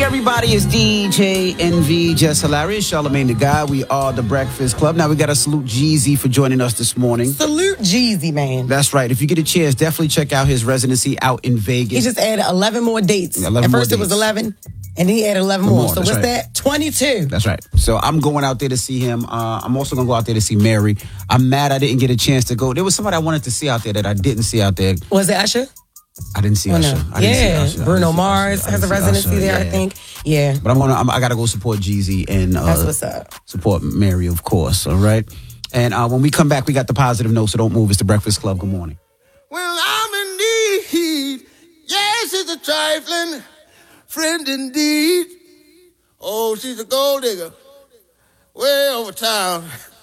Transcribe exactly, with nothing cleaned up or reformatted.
everybody, it's D J N V, Just Hilarious, Charlamagne the Guy. We are the Breakfast Club. Now we got to salute Jeezy for joining us this morning. Salute Jeezy, man. That's right. If you get a chance, definitely check out his residency out in Vegas. He just added eleven more dates. eleven At more first it was dates. eleven, and then he added eleven More, more. So that's what's right. that? twenty-two. That's right. So I'm going out there to see him. Uh, I'm also going to go out there to see Mary. I'm mad I didn't get a chance to go. There was somebody I wanted to see out there that I didn't see out there. Was it Usher? I didn't see Oh, Usher. no. I didn't Yeah, see Usher. I Bruno didn't see Mars Usher. I has a didn't see residency Usher. there, Yeah. I think. Yeah. But I'm gonna, I'm, I gotta go support Jeezy and uh, That's what's up. support Mary, of course. All right. And uh, when we come back, we got the positive note. So don't move. It's the Breakfast Club. Good morning. Well, I'm in need. Yes, it's a trifling friend indeed. Oh, she's a gold digger way over town.